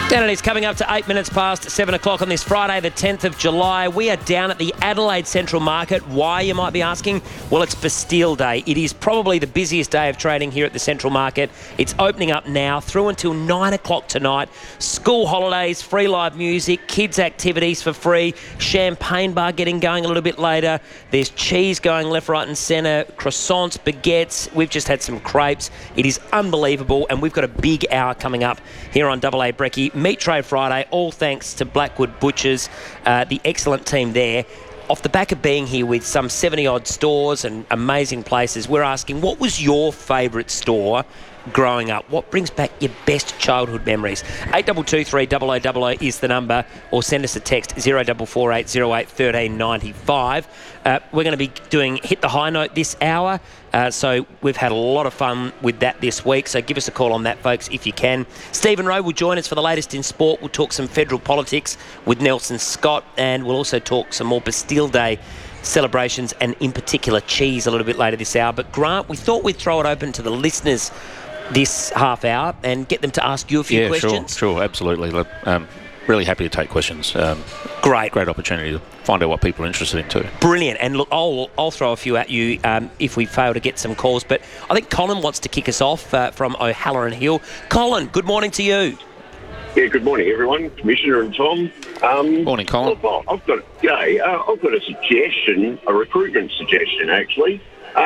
And it is coming up to 8 minutes past 7 o'clock on this Friday, the 10th of July. We are down at the Adelaide Central Market. Why, you might be asking? Well, it's Bastille Day. It is probably the busiest day of trading here at the Central Market. It's opening up now through until 9 o'clock tonight. School holidays, free live music, kids' activities for free, champagne bar getting going a little bit later. There's cheese going left, right and centre, croissants, baguettes. We've just had some crepes. It is unbelievable, and we've got a big hour coming up here on AA Brekkie. Meat Trade Friday, all thanks to Blackwood Butchers, the excellent team there. Off the back of being here with some 70-odd stores and amazing places, we're asking, what was your favourite store growing up? What brings back your best childhood memories? 8223 0000 is the number, or send us a text 0448 08 1395. We're going to be doing Hit the High Note this hour, so we've had a lot of fun with that this week, so give us a call on that, folks, if you can. Stephen Rowe will join us for the latest in sport. We'll talk some federal politics with Nelson Scott, and we'll also talk some more Bastille Day celebrations, and in particular cheese, a little bit later this hour. But Grant, we thought we'd throw it open to the listeners this half hour and get them to ask you a few questions. Sure, absolutely. Look, really happy to take questions. Great opportunity to find out what people are interested in too. Brilliant. And look, I'll throw a few at you if we fail to get some calls. But I think Colin wants to kick us off from O'Halloran Hill. Colin, good morning to you. Yeah, good morning, everyone. Commissioner and Tom. Morning, Colin. I've got a suggestion, a recruitment suggestion, actually.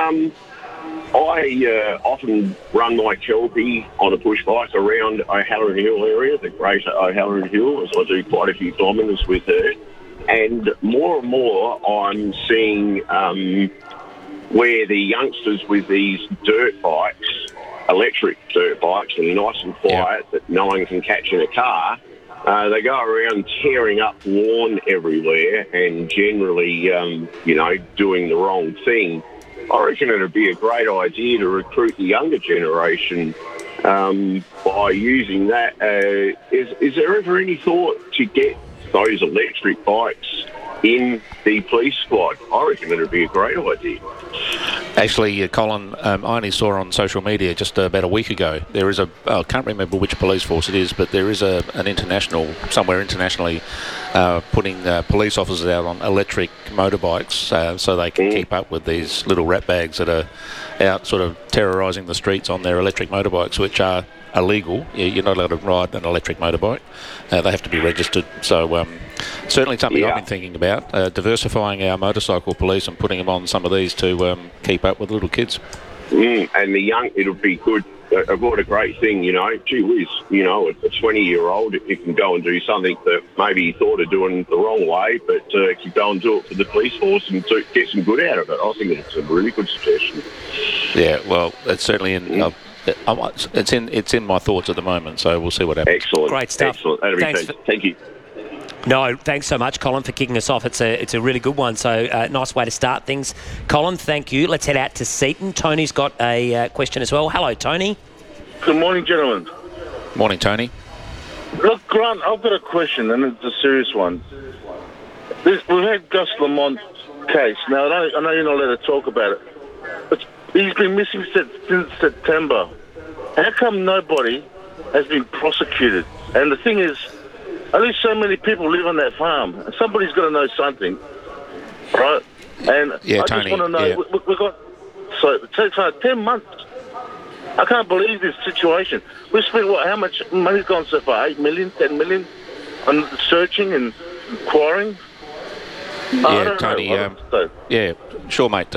I often run my Kelpie on a push bike around O'Halloran Hill area, the greater O'Halloran Hill, as I do quite a few kilometres with her. And more I'm seeing where the youngsters with these dirt bikes, electric dirt bikes, and nice and quiet that no one can catch in a car, they go around tearing up lawn everywhere and generally, doing the wrong thing. I reckon it would be a great idea to recruit the younger generation by using that. Is there ever any thought to get those electric bikes in the police squad? I reckon it would be a great idea. Actually, Colin, I only saw on social media just about a week ago, there is I can't remember which police force it is, but there is an international, somewhere internationally, putting police officers out on electric motorbikes so they can keep up with these little rat bags that are out sort of terrorising the streets on their electric motorbikes, which are illegal. You're not allowed to ride an electric motorbike. They have to be registered. So certainly something I've been thinking about, diversifying our motorcycle police and putting them on some of these to keep up with little kids. And the young, it'll be good. What a great thing, gee whiz, a 20-year-old, it can go and do something that maybe he thought of doing the wrong way, but can go and do it for the police force and get some good out of it. I think it's a really good suggestion. Yeah, well, it's certainly in... It's in my thoughts at the moment, so we'll see what happens. Excellent. Great stuff. Excellent. Thank you. No, thanks so much, Colin, for kicking us off. It's a really good one, so nice way to start things. Colin, thank you. Let's head out to Seaton. Tony's got a question as well. Hello, Tony. Good morning, gentlemen. Morning, Tony. Look, Grant, I've got a question, and it's a serious one. We've had Gus Lamont case. Now, I know you're not allowed to talk about it, but he's been missing since September. How come nobody has been prosecuted? And the thing is, at least so many people live on that farm. Somebody's got to know something, right? And I Tony, just want to know, we've got... So it takes 10 months. I can't believe this situation. We've spent, how much money's gone so far? 8 million, 10 million on searching and inquiring? Yeah, Tony, yeah, sure, mate.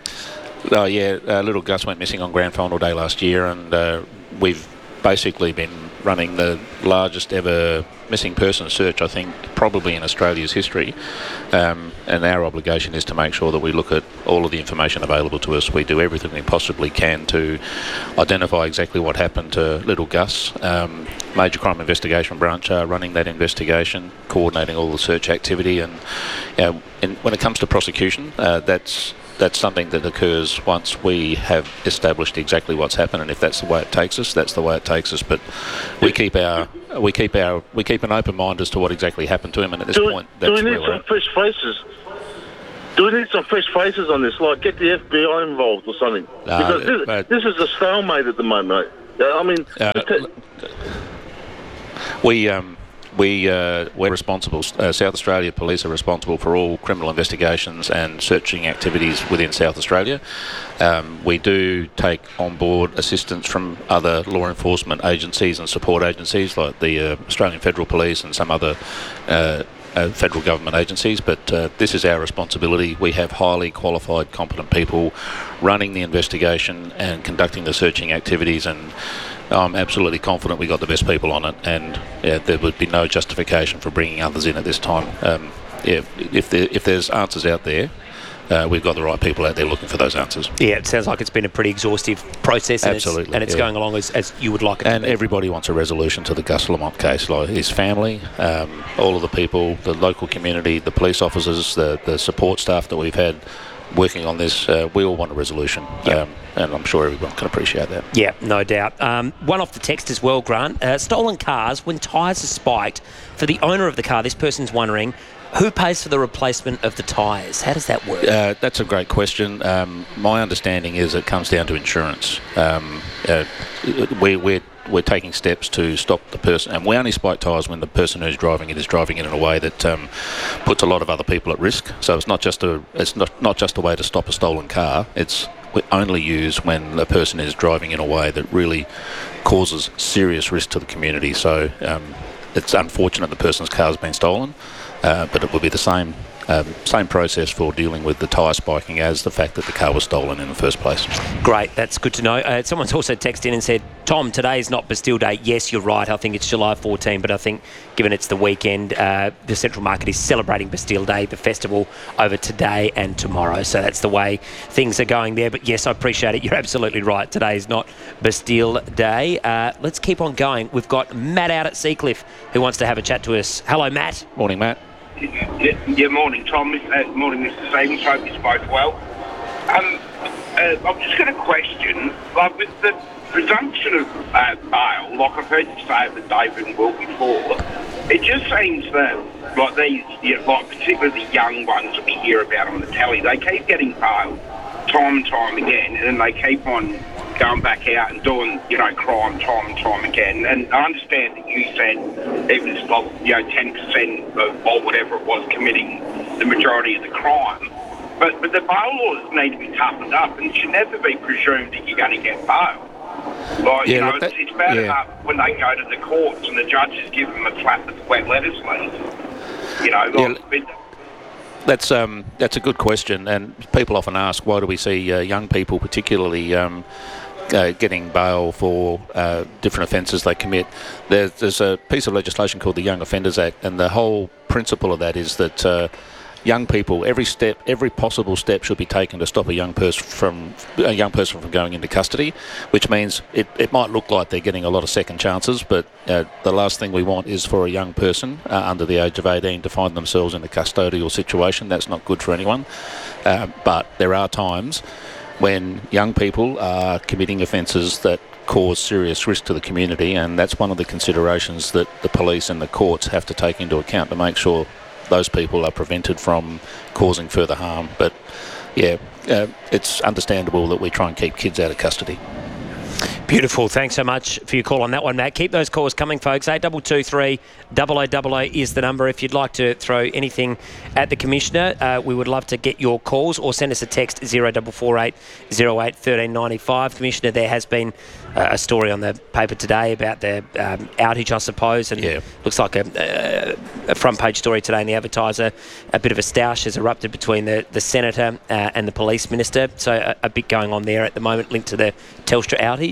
Little Gus went missing on Grand Final Day last year, and we've basically been running the largest ever missing person search, I think, probably in Australia's history. And our obligation is to make sure that we look at all of the information available to us. We do everything we possibly can to identify exactly what happened to little Gus. Major Crime Investigation Branch are running that investigation, coordinating all the search activity, and when it comes to prosecution, that's something that occurs once we have established exactly what's happened, and if that's the way it takes us, that's the way it takes us. But we keep an open mind as to what exactly happened to him, and at this point, that's where we're at. Do we need some fresh faces? Do we need some fresh faces on this? Like, get the FBI involved or something? Because this is a stalemate at the moment. I mean, We're responsible. South Australia Police are responsible for all criminal investigations and searching activities within South Australia. We do take on board assistance from other law enforcement agencies and support agencies like the Australian Federal Police and some other federal government agencies, but this is our responsibility. We have highly qualified, competent people running the investigation and conducting the searching activities, and I'm absolutely confident we got the best people on it, and there would be no justification for bringing others in at this time. If there's answers out there, we've got the right people out there looking for those answers. Yeah, it sounds like it's been a pretty exhaustive process, and Absolutely, it's going along as you would like it and to be. Everybody wants a resolution to the Gus Lamont case, like his family, all of the people, the local community, the police officers, the support staff that we've had working on this. We all want a resolution. Yep. And I'm sure everyone can appreciate that. Yeah, no doubt. One off the text as well, Grant. Stolen cars, when tyres are spiked, for the owner of the car, this person's wondering, who pays for the replacement of the tyres? How does that work? That's a great question. My understanding is it comes down to insurance. We're taking steps to stop the person, and we only spike tyres when the person who's driving it is driving it in a way that puts a lot of other people at risk. So it's not just a way to stop a stolen car. We only use when the person is driving in a way that really causes serious risk to the community. So it's unfortunate the person's car has been stolen, but it will be the same process for dealing with the tyre spiking as the fact that the car was stolen in the first place. Great, that's good to know. Someone's also texted in and said, Tom, today is not Bastille Day. Yes, you're right. I think it's July 14, but I think given it's the weekend, the Central Market is celebrating Bastille Day, the festival, over today and tomorrow. So that's the way things are going there. But yes, I appreciate it. You're absolutely right. Today is not Bastille Day. Let's keep on going. We've got Matt out at Seacliff who wants to have a chat to us. Hello, Matt. Morning, Matt. Yeah, morning, Tom. Morning, Mr. Stevens. Hope you're both well. I've just got a question. Like, with the presumption of bail, like I've heard you say it with David and Will before, it just seems that, like these, like particularly the young ones that we hear about on the telly, they keep getting bailed time and time again, and then they keep on going back out and doing, crime time and time again. And I understand that you said even if, 10% of, or whatever it was, committing the majority of the crime. But the bail laws need to be toughened up, and it should never be presumed that you're going to get bail. Like, it's bad enough when they go to the courts and the judges give them a slap with the wet lettuce leaf. That's a good question, and people often ask, why do we see young people particularly getting bail for different offences they commit? There's a piece of legislation called the Young Offenders Act, and the whole principle of that is that young people, every possible step should be taken to stop a young person from going into custody, which means it might look like they're getting a lot of second chances, but the last thing we want is for a young person under the age of 18 to find themselves in a custodial situation. That's not good for anyone. But there are times when young people are committing offences that cause serious risk to the community, and that's one of the considerations that the police and the courts have to take into account to make sure those people are prevented from causing further harm. But it's understandable that we try and keep kids out of custody. Beautiful. Thanks so much for your call on that one, Matt. Keep those calls coming, folks. 8223 0000 is the number. If you'd like to throw anything at the Commissioner, we would love to get your calls, or send us a text 0448 08 1395. Commissioner, there has been a story on the paper today about the outage, I suppose, and looks like a front page story today in the Advertiser. A bit of a stoush has erupted between the Senator and the Police Minister, so a bit going on there at the moment linked to the Telstra outage.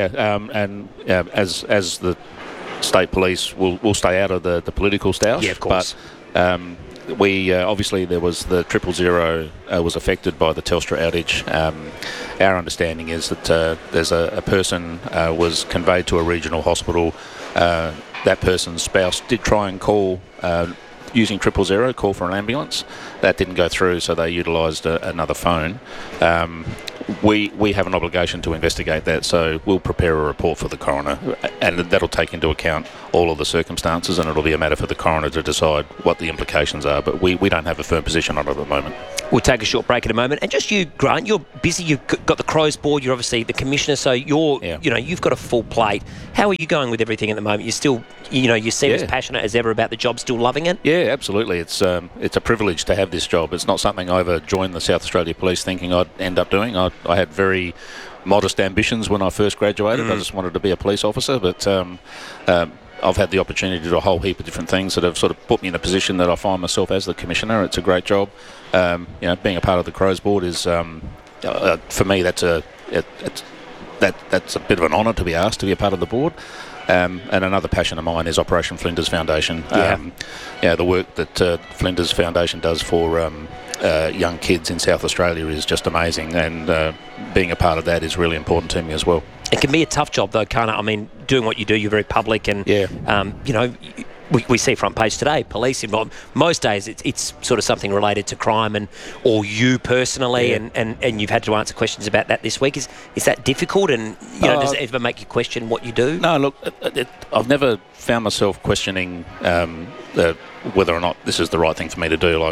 As the state police will stay out of the political stoush. Yeah, of course. But we obviously there was the 000 was affected by the Telstra outage. Our understanding is that there's a person was conveyed to a regional hospital. That person's spouse did try and call using 000, call for an ambulance. That didn't go through, so they utilised another phone. we have an obligation to investigate that, so we'll prepare a report for the coroner, and that'll take into account all of the circumstances, and it'll be a matter for the coroner to decide what the implications are. But we don't have a firm position on it at the moment. We'll take a short break in a moment. And just you, Grant, you're busy. You've got the Crows board. You're obviously the commissioner, so you've got a full plate. How are you going with everything at the moment? You're still, you seem as passionate as ever about the job. Still loving it? Yeah, absolutely. It's a privilege to have this job. It's not something I ever joined the South Australia Police thinking I'd end up doing. I had very modest ambitions when I first graduated. I just wanted to be a police officer, but I've had the opportunity to do a whole heap of different things that have sort of put me in a position that I find myself as the commissioner. It's a great job. Being a part of the Crows board is, for me, that's a bit of an honour to be asked to be a part of the board. And another passion of mine is Operation Flinders Foundation. The work that Flinders Foundation does for young kids in South Australia is just amazing, and being a part of that is really important to me as well. It can be a tough job though, can't it? I mean, doing what you do, you're very public, and we see front page today, police involved. Most days it's sort of something related to crime or you personally, and you've had to answer questions about that this week. Is that difficult, and does it ever make you question what you do? No, look, I've never found myself questioning whether or not this is the right thing for me to do.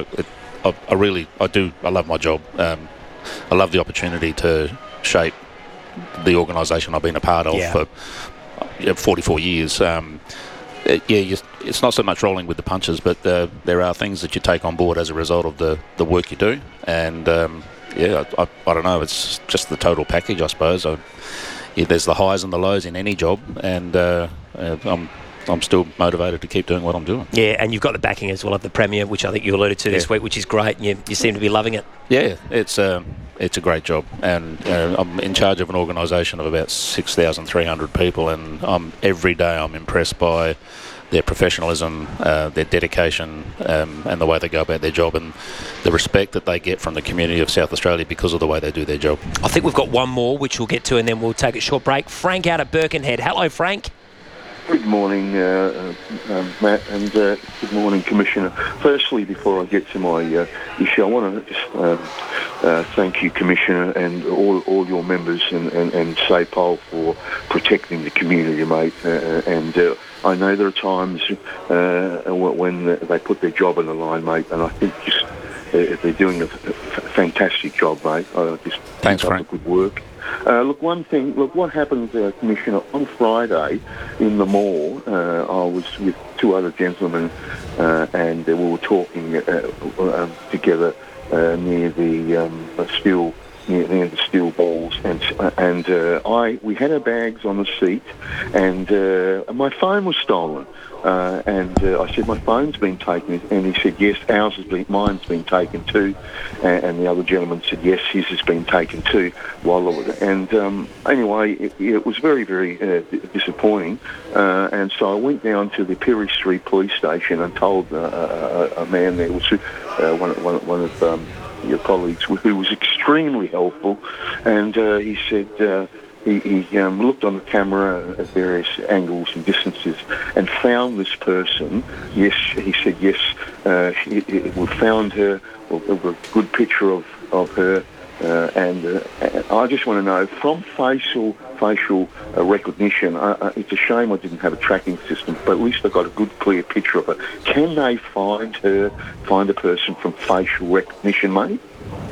I love my job. I love the opportunity to shape the organisation I've been a part of for 44 years. It's not so much rolling with the punches, but there are things that you take on board as a result of the work you do, and I don't know, it's just the total package, I suppose. There's the highs and the lows in any job, and I'm still motivated to keep doing what I'm doing. Yeah, and you've got the backing as well of the Premier, which I think you alluded to this week, which is great, and you seem to be loving it. Yeah, it's a great job, and I'm in charge of an organisation of about 6,300 people, and every day I'm impressed by their professionalism, their dedication, and the way they go about their job, and the respect that they get from the community of South Australia because of the way they do their job. I think we've got one more, which we'll get to, and then we'll take a short break. Frank out at Birkenhead. Hello, Frank. Good morning, Matt, and good morning, Commissioner. Firstly, before I get to my issue, I want to just thank you, Commissioner, and all your members and SAPOL for protecting the community, mate. I know there are times when they put their job on the line, mate, and I think just they're doing a fantastic job, mate. Thanks, Frank. Good work. What happened, Commissioner, on Friday in the mall, I was with two other gentlemen and we were talking together near the steel balls, and we had our bags on the seat, and my phone was stolen. I said, my phone's been taken, and he said, yes, mine's been taken too. And the other gentleman said, yes, his has been taken too. Anyway, it was very, very disappointing. And so I went down to the Perry Street Police Station and told a man there, was one of your colleagues, who was extremely helpful, and he said. He looked on the camera at various angles and distances and found this person. Yes, he said yes. We found her, a good picture of her, and I just want to know, from facial recognition, it's a shame I didn't have a tracking system, but at least I got a good, clear picture of her. Can they find a person from facial recognition, mate?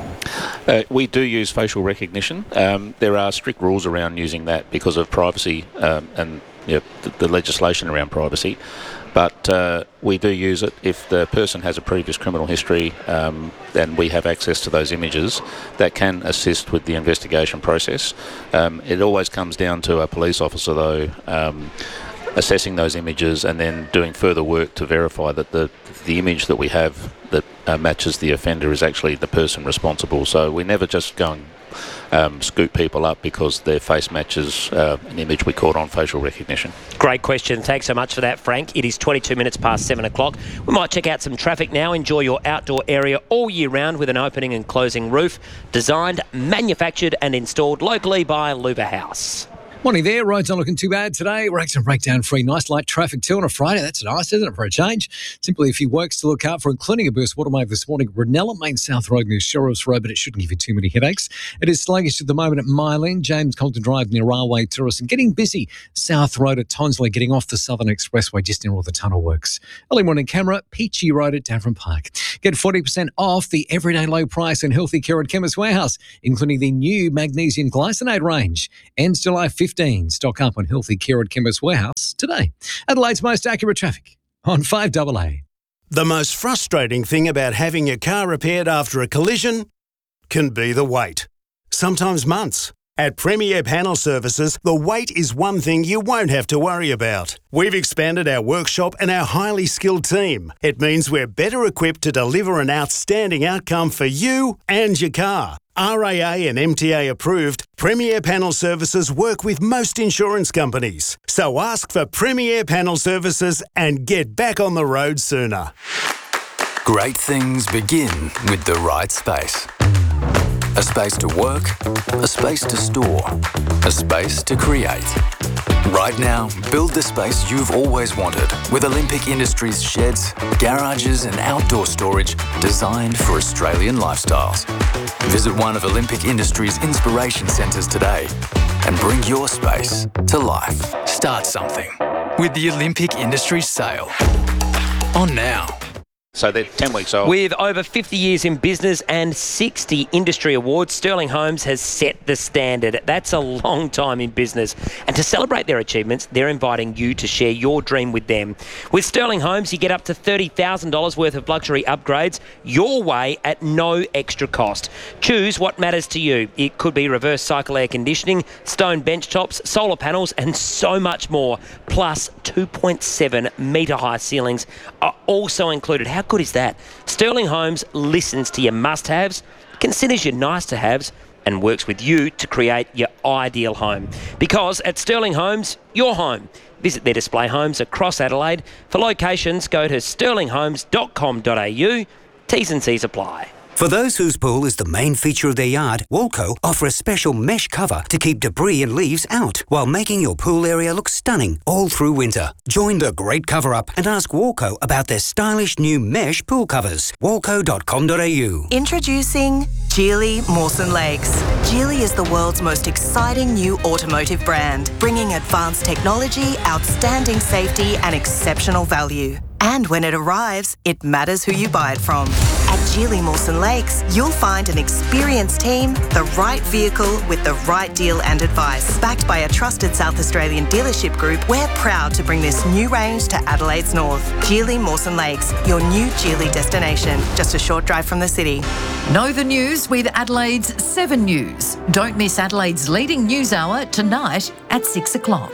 We do use facial recognition. There are strict rules around using that because of privacy and the legislation around privacy. But we do use it if the person has a previous criminal history, and we have access to those images. That can assist with the investigation process. It always comes down to a police officer, though, assessing those images and then doing further work to verify that the image that we have that matches the offender is actually the person responsible. So we never just go and scoop people up because their face matches an image we caught on facial recognition. Great question. Thanks so much for that, Frank. It is 22 minutes past 7 o'clock. We might check out some traffic now. Enjoy your outdoor area all year round with an opening and closing roof. Designed, manufactured and installed locally by Luba House. Morning there. Roads not looking too bad today. We're accident breakdown free. Nice light traffic too on a Friday. That's nice, isn't it, for a change? Simply a few works to look out for, including a burst waterway this morning. Brunella Main South Road near Sheriff's Road, but it shouldn't give you too many headaches. It is sluggish at the moment at Mylene, James Compton Drive near Railway Terrace, and getting busy South Road at Tonsley, getting off the Southern Expressway just near all the tunnel works. Early morning camera, Peachy Road at Davern Park. Get 40% off the everyday low price and healthy care at Chemist Warehouse, including the new magnesium glycinate range. Ends July 15. Stock up on healthy care at Chemist Warehouse today. Adelaide's most accurate traffic on 5AA. The most frustrating thing about having your car repaired after a collision can be the wait. Sometimes months. At Premier Panel Services, the wait is one thing you won't have to worry about. We've expanded our workshop and our highly skilled team. It means we're better equipped to deliver an outstanding outcome for you and your car. RAA and MTA approved, Premier Panel Services work with most insurance companies. So ask for Premier Panel Services and get back on the road sooner. Great things begin with the right space. A space to work, a space to store, a space to create. Right now, build the space you've always wanted with Olympic Industries sheds, garages and outdoor storage designed for Australian lifestyles. Visit one of Olympic Industries' inspiration centres today and bring your space to life. Start something with the Olympic Industries sale. On now. So they're 10 weeks old. With over 50 years in business and 60 industry awards, Sterling Homes has set the standard. That's a long time in business. And to celebrate their achievements, they're inviting you to share your dream with them. With Sterling Homes, you get up to $30,000 worth of luxury upgrades your way at no extra cost. Choose what matters to you. It could be reverse cycle air conditioning, stone bench tops, solar panels, and so much more. Plus 2.7 metre high ceilings are also included. How good is that? Sterling Homes listens to your must-haves, considers your nice-to-haves, and works with you to create your ideal home. Because at Sterling Homes, your home. Visit their display homes across Adelaide. For locations, go to sterlinghomes.com.au. T's and C's apply. For those whose pool is the main feature of their yard, Walco offer a special mesh cover to keep debris and leaves out while making your pool area look stunning all through winter. Join the great cover-up and ask Walco about their stylish new mesh pool covers. Walco.com.au. Introducing Geely Mawson Lakes. Geely is the world's most exciting new automotive brand, bringing advanced technology, outstanding safety and exceptional value. And when it arrives, it matters who you buy it from. At Geely Mawson Lakes, you'll find an experienced team, the right vehicle with the right deal and advice. Backed by a trusted South Australian dealership group, we're proud to bring this new range to Adelaide's north. Geely Mawson Lakes, your new Geely destination, just a short drive from the city. Know the news with Adelaide's 7 News. Don't miss Adelaide's leading news hour tonight at 6 o'clock.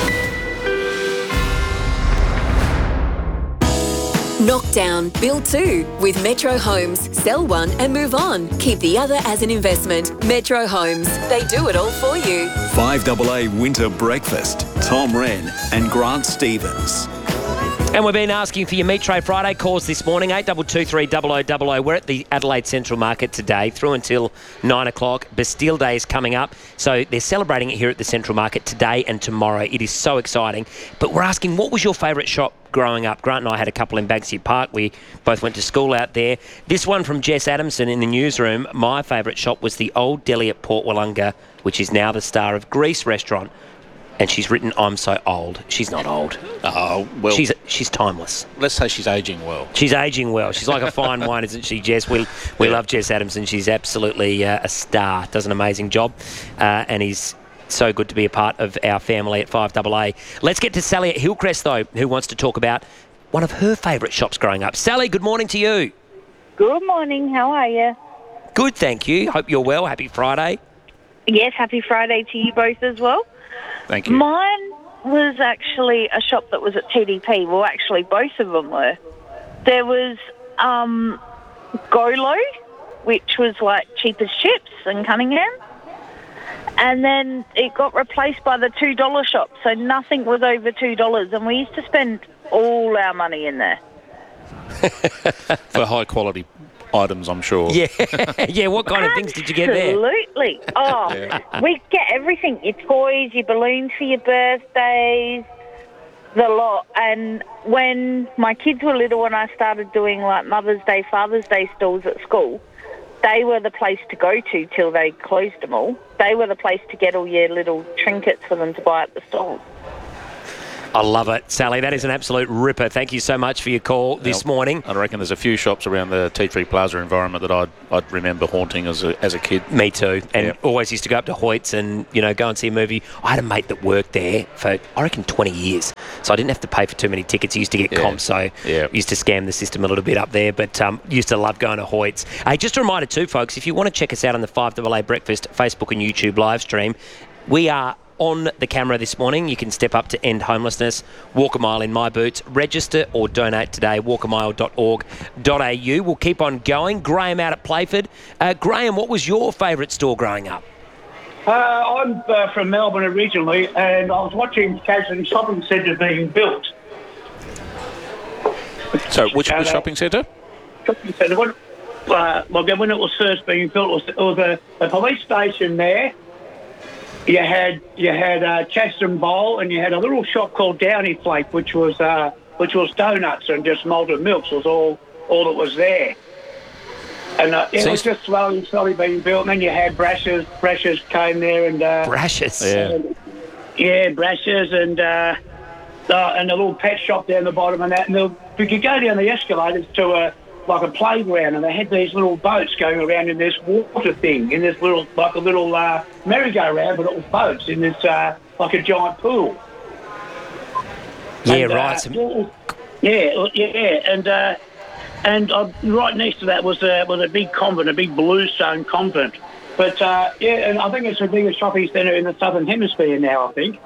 Knockdown, build 2 with Metro Homes. Sell one and move on. Keep the other as an investment. Metro Homes. They do it all for you. 5AA Winter Breakfast. Tom Wren and Grant Stevens. And we've been asking for your Meat Tray Friday calls this morning, 8223 0000. We're at the Adelaide Central Market today through until 9 o'clock. Bastille Day is coming up, so they're celebrating it here at the Central Market today and tomorrow. It is so exciting. But we're asking, what was your favourite shop growing up? Grant and I had a couple in Banksia Park. We both went to school out there. This one from Jess Adamson in the newsroom, my favourite shop was the Old Deli at Port Wollonga, which is now the Star of Greece restaurant. And she's written, I'm so old. She's not old. Oh, well. She's timeless. Let's say she's ageing well. She's ageing well. She's like a fine wine, isn't she, Jess? We love Jess Adamson. She's absolutely a star. Does an amazing job. And he's so good to be a part of our family at 5AA. Let's get to Sally at Hillcrest, though, who wants to talk about one of her favourite shops growing up. Sally, good morning to you. Good morning. How are you? Good, thank you. Hope you're well. Happy Friday. Yes, happy Friday to you both as well. Thank you. Mine was actually a shop that was at TDP. Well, actually, both of them were. There was Golo, which was like cheap as chips in Cunningham. And then it got replaced by the $2 shop, so nothing was over $2. And we used to spend all our money in there. For high quality items, I'm sure. Yeah, yeah. What kind of things did you get there? Absolutely. Oh, we get everything. Your toys, your balloons for your birthdays, the lot. And when my kids were little and I started doing like Mother's Day, Father's Day stalls at school, they were the place to go to till they closed them all. They were the place to get all your little trinkets for them to buy at the stalls. I love it, Sally. That is an absolute ripper. Thank you so much for your call this morning. I reckon there's a few shops around the Tea Tree Plaza environment that I'd remember haunting as a kid. Me too. And always used to go up to Hoyt's and, go and see a movie. I had a mate that worked there for, I reckon, 20 years. So I didn't have to pay for too many tickets. I used to get comps, so used to scam the system a little bit up there. But used to love going to Hoyt's. Hey, just a reminder too, folks, if you want to check us out on the 5AA Breakfast Facebook and YouTube live stream, we are on the camera this morning. You can step up to end homelessness, walk a mile in my boots, register or donate today, walkamile.org.au. We'll keep on going. Graham out at Playford. Graham, what was your favourite store growing up? I'm from Melbourne originally, and I was watching Tasman Shopping Centre being built. So, which shopping centre? Shopping centre. When it was first being built, it was a police station there. You had Chaston Bowl, and you had a little shop called Downy Flake, which was donuts and just malted milks was all that was there. And it was just slowly being built. And then you had Brash's. Brash's came there and Brash's, Brash's and the little pet shop down the bottom and that. And you could go down the escalators to like a playground, and they had these little boats going around in this water thing, in this little merry-go-round, but little boats in this like a giant pool. Yeah, right. And right next to that was a big convent, a big bluestone convent. But and I think it's the biggest shopping centre in the Southern Hemisphere now, I think.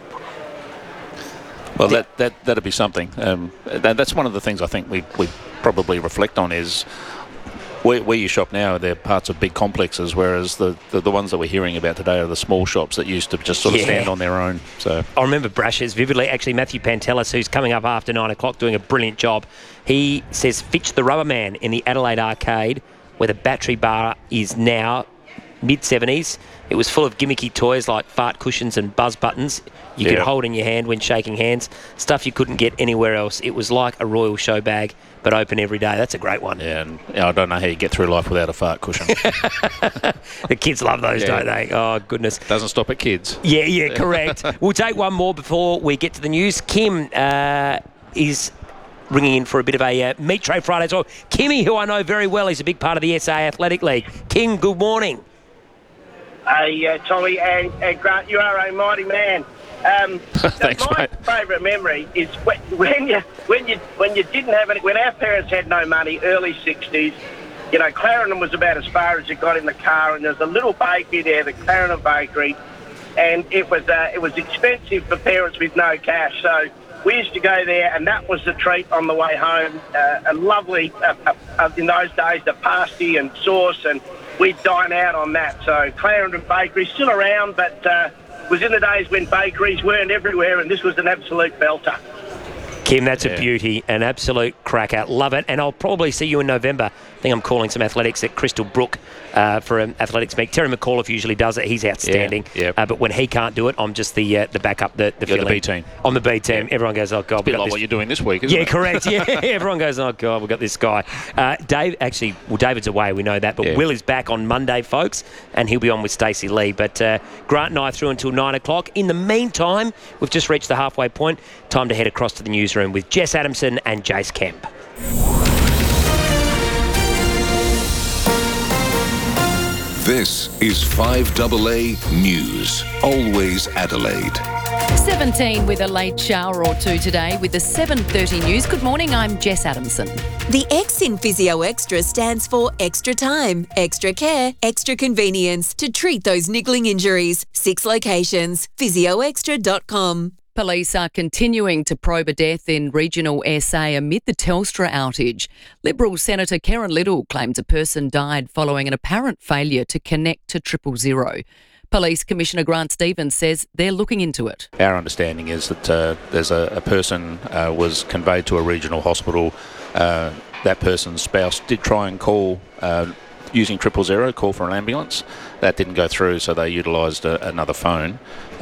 Well, that'd be something. That's one of the things I think we probably reflect on is where you shop now, they're parts of big complexes, whereas the ones that we're hearing about today are the small shops that used to just sort of stand on their own. So I remember Brash's vividly. Actually, Matthew Pantelis, who's coming up after 9 o'clock doing a brilliant job, he says Fitch the Rubber Man in the Adelaide Arcade, where the Battery Bar is now, mid-70s. It was full of gimmicky toys like fart cushions and buzz buttons you could hold in your hand when shaking hands. Stuff you couldn't get anywhere else. It was like a royal show bag, but open every day. That's a great one. Yeah, and I don't know how you get through life without a fart cushion. The kids love those, don't they? Oh, goodness. Doesn't stop at kids. Yeah, correct. We'll take one more before we get to the news. Kim is ringing in for a bit of a Meat Tray Friday as well. Kimmy, who I know very well, is a big part of the SA Athletic League. Kim, good morning. Hey, Tommy and Grant, you are a mighty man. Thanks, my favourite memory is when you didn't have any. When our parents had no money, early 60s. Clarendon was about as far as you got in the car, and there's a little bakery there, the Clarendon Bakery, and it was expensive for parents with no cash. So we used to go there, and that was the treat on the way home. A lovely, in those days, the pasty and sauce, and we'd dine out on that. So Clarendon Bakery, still around, but was in the days when bakeries weren't everywhere, and this was an absolute belter. Kim, that's a beauty, an absolute cracker. Love it. And I'll probably see you in November. I think I'm calling some athletics at Crystal Brook for an athletics meet. Terry McAuliffe usually does it. He's outstanding. But when he can't do it, I'm just the backup, the You're the B team. I'm the B team. Everyone goes, oh, God. It's a bit like what you're doing this week, isn't it? Yeah, correct. Yeah, everyone goes, oh, God, we've got this guy. David's away. We know that. But Will is back on Monday, folks, and he'll be on with Stacey Lee. But Grant and I are through until 9 o'clock. In the meantime, we've just reached the halfway point. Time to head across to the newsroom with Jess Adamson and Jace Kemp. This is 5AA News. Always Adelaide. 17 with a late shower or two today with the 7:30 news. Good morning, I'm Jess Adamson. The X in Physio Extra stands for extra time, extra care, extra convenience to treat those niggling injuries. 6 locations, physioextra.com. Police are continuing to probe a death in regional SA amid the Telstra outage. Liberal Senator Karen Little claims a person died following an apparent failure to connect to 000. Police Commissioner Grant Stevens says they're looking into it. Our understanding is that there's a person was conveyed to a regional hospital that person's spouse did try and call using 000, call for an ambulance. That didn't go through, so they utilised another phone.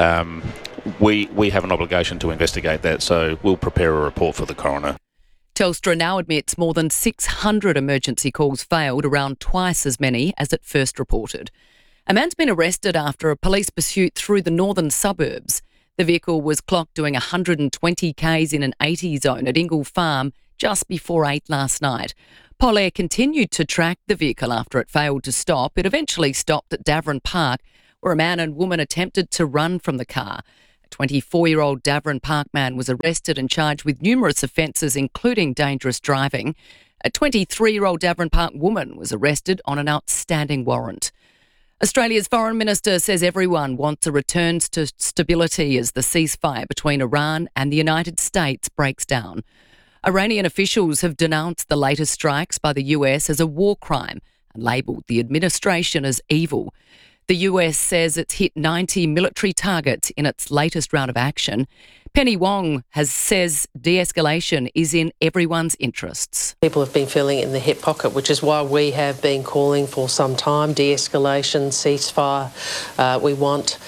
We have an obligation to investigate that, so we'll prepare a report for the coroner. Telstra now admits more than 600 emergency calls failed, around twice as many as it first reported. A man's been arrested after a police pursuit through the northern suburbs. The vehicle was clocked doing 120 k's in an 80 zone at Ingle Farm just before 8 last night. Polair continued to track the vehicle after it failed to stop. It eventually stopped at Davern Park, where a man and woman attempted to run from the car. A 24-year-old Davern Park man was arrested and charged with numerous offences, including dangerous driving. A 23-year-old Davern Park woman was arrested on an outstanding warrant. Australia's Foreign Minister says everyone wants a return to stability as the ceasefire between Iran and the United States breaks down. Iranian officials have denounced the latest strikes by the US as a war crime and labelled the administration as evil. The US says it's hit 90 military targets in its latest round of action. Penny Wong says de-escalation is in everyone's interests. People have been feeling it in the hip pocket, which is why we have been calling for some time, de-escalation, ceasefire. We want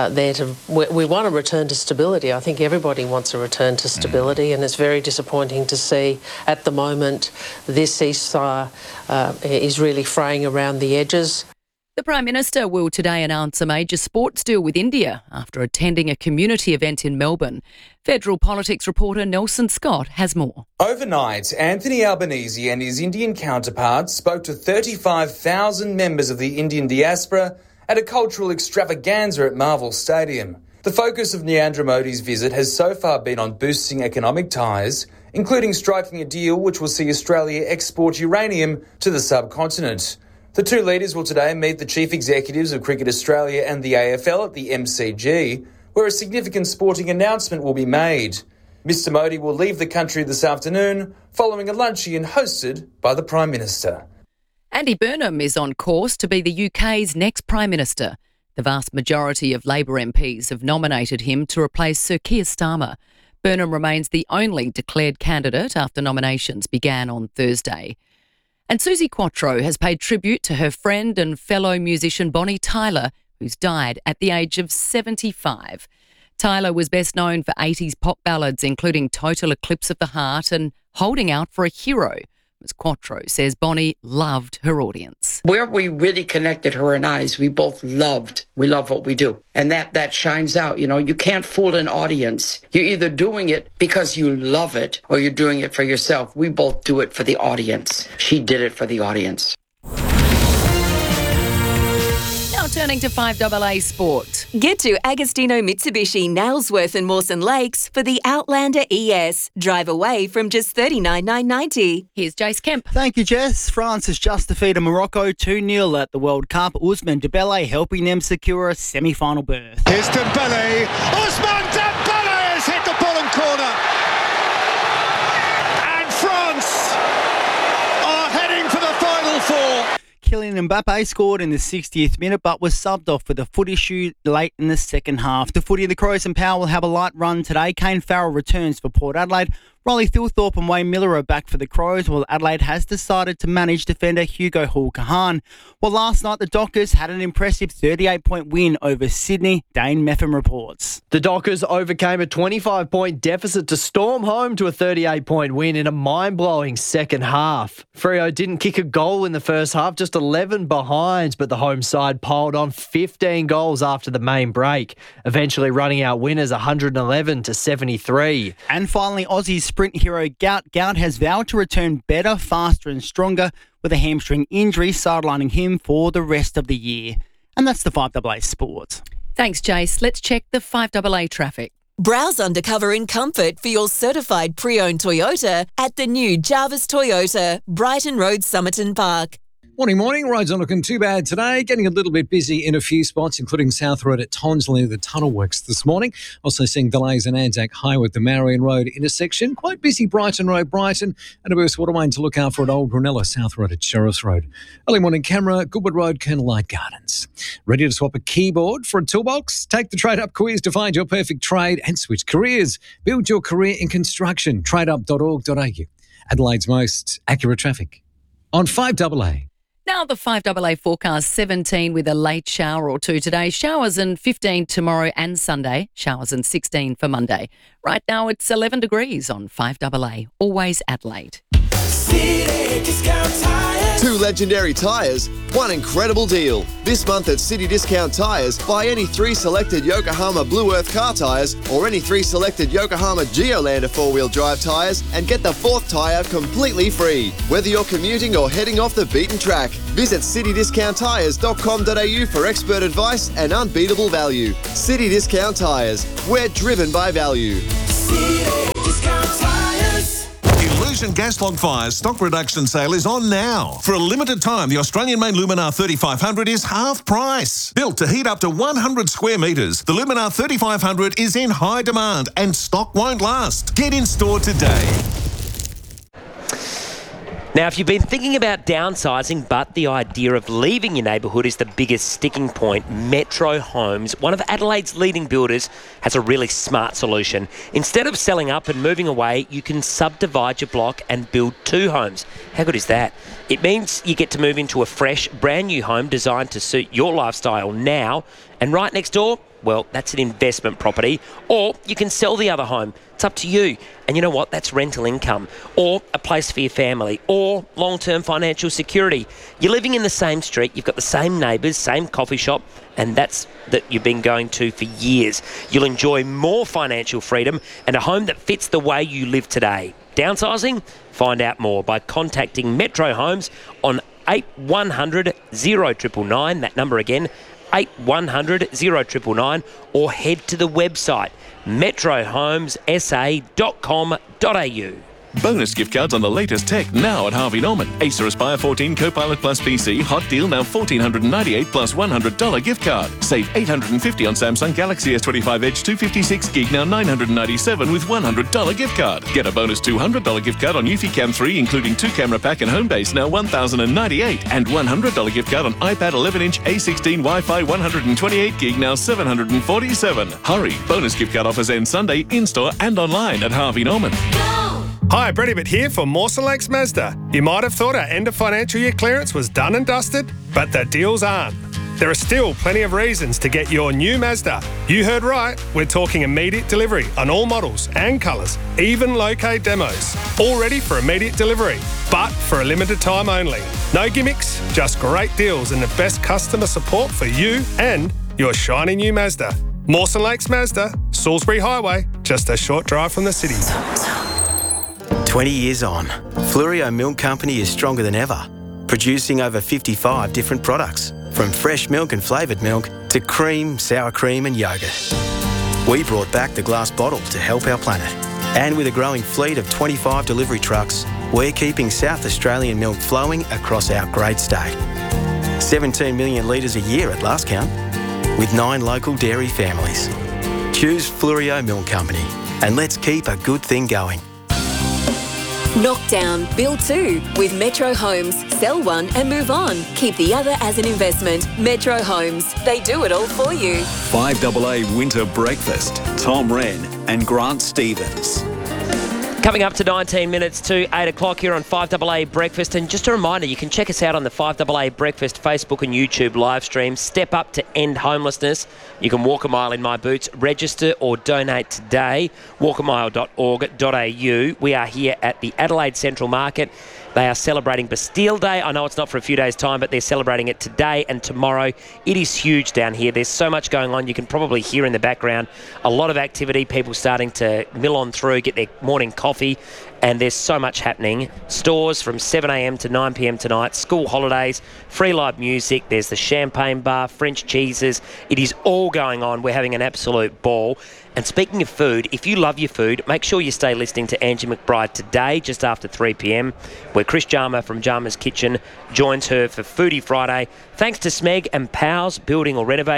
we want a return to stability. I think everybody wants a return to stability, and it's very disappointing to see at the moment this ceasefire is really fraying around the edges. The Prime Minister will today announce a major sports deal with India after attending a community event in Melbourne. Federal politics reporter Nelson Scott has more. Overnight, Anthony Albanese and his Indian counterparts spoke to 35,000 members of the Indian diaspora at a cultural extravaganza at Marvel Stadium. The focus of Narendra Modi's visit has so far been on boosting economic ties, including striking a deal which will see Australia export uranium to the subcontinent. The two leaders will today meet the chief executives of Cricket Australia and the AFL at the MCG, where a significant sporting announcement will be made. Mr Modi will leave the country this afternoon following a luncheon hosted by the Prime Minister. Andy Burnham is on course to be the UK's next Prime Minister. The vast majority of Labor MPs have nominated him to replace Sir Keir Starmer. Burnham remains the only declared candidate after nominations began on Thursday. And Suzi Quatro has paid tribute to her friend and fellow musician Bonnie Tyler, who's died at the age of 75. Tyler was best known for 80s pop ballads, including Total Eclipse of the Heart and Holding Out for a Hero. Ms. Quatro says Bonnie loved her audience. Where we really connected, her and I, is we both love what we do. And that shines out. You know, you can't fool an audience. You're either doing it because you love it or you're doing it for yourself. We both do it for the audience. She did it for the audience. Turning to 5AA Sport. Get to Agostino Mitsubishi, Nailsworth and Mawson Lakes for the Outlander ES. Drive away from just $39,990. Here's Jace Kemp. Thank you, Jess. France has just defeated Morocco 2-0 at the World Cup. Ousmane Dembele helping them secure a semi-final berth. Here's Dembele. Ousmane Dembele has hit the bottom corner. And France are heading for the Final Four. Kylian Mbappe scored in the 60th minute but was subbed off with a foot issue late in the second half. The footy of the Crows and Power will have a light run today. Kane Farrell returns for Port Adelaide. Riley Thilthorpe and Wayne Miller are back for the Crows, while Adelaide has decided to manage defender Hugo Hull-Kahan. Well, last night the Dockers had an impressive 38-point win over Sydney. Dane Meffin reports. The Dockers overcame a 25-point deficit to storm home to a 38-point win in a mind-blowing second half. Freo didn't kick a goal in the first half, just 11 behind, but the home side piled on 15 goals after the main break, eventually running out winners 111-73. And finally, Aussie's sprint hero Gout has vowed to return better, faster and stronger with a hamstring injury sidelining him for the rest of the year. And that's the 5AA Sport. Thanks, Jace. Let's check the 5AA traffic. Browse undercover in comfort for your certified pre-owned Toyota at the new Jarvis Toyota, Brighton Road, Somerton Park. Morning. Roads aren't looking too bad today. Getting a little bit busy in a few spots, including South Road at Tonsley, the tunnel works this morning. Also seeing delays in Anzac Highway at the Marion Road intersection. Quite busy Brighton Road, Brighton. And a burst waterway to look out for at Old Brunella, South Road at Sheriffs Road. Early morning camera, Goodwood Road, Colonel Light Gardens. Ready to swap a keyboard for a toolbox? Take the Trade Up quiz to find your perfect trade and switch careers. Build your career in construction. Tradeup.org.au. Adelaide's most accurate traffic on 5AA. Now the 5AA forecast, 17 with a late shower or two today. Showers and 15 tomorrow and Sunday. Showers and 16 for Monday. Right now it's 11 degrees on 5AA. Always Adelaide. City Discount Tires. 2 legendary tyres, 1 incredible deal. This month at City Discount Tyres, buy any 3 selected Yokohama Blue Earth car tyres or any 3 selected Yokohama Geolander 4-wheel drive tyres and get the 4th tyre completely free. Whether you're commuting or heading off the beaten track, visit citydiscounttyres.com.au for expert advice and unbeatable value. City Discount Tyres, we're driven by value. City Discount Tyres. Illusion gas log fires stock reduction sale is on now. For a limited time, the Australian made Luminar 3500 is half price. Built to heat up to 100 square metres, the Luminar 3500 is in high demand and stock won't last. Get in store today. Now, if you've been thinking about downsizing, but the idea of leaving your neighbourhood is the biggest sticking point, Metro Homes, one of Adelaide's leading builders, has a really smart solution. Instead of selling up and moving away, you can subdivide your block and build 2 homes. How good is that? It means you get to move into a fresh, brand new home designed to suit your lifestyle now. And right next door, well, that's an investment property. Or you can sell the other home. It's up to you. And you know what? That's rental income. Or a place for your family. Or long-term financial security. You're living in the same street. You've got the same neighbours, same coffee shop. And that's that you've been going to for years. You'll enjoy more financial freedom and a home that fits the way you live today. Downsizing? Find out more by contacting Metro Homes on 8100 0999. That number again, 8100 0999, or head to the website metrohomesa.com.au. Bonus gift cards on the latest tech now at Harvey Norman. Acer Aspire 14 Copilot Plus PC, hot deal now $1,498 plus $100 gift card. Save $850 on Samsung Galaxy S25 Edge 256 gig, now $997 with $100 gift card. Get a bonus $200 gift card on Eufy Cam 3, including 2 camera pack and Homebase, now $1,098, and $100 gift card on iPad 11-inch A16 Wi-Fi 128 gig, now $747. Hurry! Bonus gift card offers end Sunday in-store and online at Harvey Norman. Hi, Brett Ibbott here for Mawson Lakes Mazda. You might have thought our end of financial year clearance was done and dusted, but the deals aren't. There are still plenty of reasons to get your new Mazda. You heard right, we're talking immediate delivery on all models and colours, even low-K demos. All ready for immediate delivery, but for a limited time only. No gimmicks, just great deals and the best customer support for you and your shiny new Mazda. Mawson Lakes Mazda, Salisbury Highway, just a short drive from the city. 20 years on, Fluorio Milk Company is stronger than ever, producing over 55 different products, from fresh milk and flavoured milk to cream, sour cream and yoghurt. We brought back the glass bottle to help our planet. And with a growing fleet of 25 delivery trucks, we're keeping South Australian milk flowing across our great state. 17 million litres a year at last count, with 9 local dairy families. Choose Fluorio Milk Company, and let's keep a good thing going. Knock down, build 2 with Metro Homes. Sell one and move on. Keep the other as an investment. Metro Homes. They do it all for you. 5AA Winter Breakfast. Tom Wren and Grant Stevens. Coming up to 19 minutes to 8 o'clock here on 5AA Breakfast. And just a reminder, you can check us out on the 5AA Breakfast Facebook and YouTube live stream. Step up to end homelessness. You can walk a mile in my boots. Register or donate today. walkamile.org.au. We are here at the Adelaide Central Market. They are celebrating Bastille Day. I know it's not for a few days' time, but they're celebrating it today and tomorrow. It is huge down here. There's so much going on. You can probably hear in the background a lot of activity, people starting to mill on through, get their morning coffee, and there's so much happening. Stores from 7 a.m. to 9 p.m. tonight, school holidays, free live music, there's the champagne bar, French cheeses. It is all going on. We're having an absolute ball. And speaking of food, if you love your food, make sure you stay listening to Angie McBride today, just after 3 p.m, where Chris Jarma from Jarma's Kitchen joins her for Foodie Friday. Thanks to Smeg and Powers, building or renovating.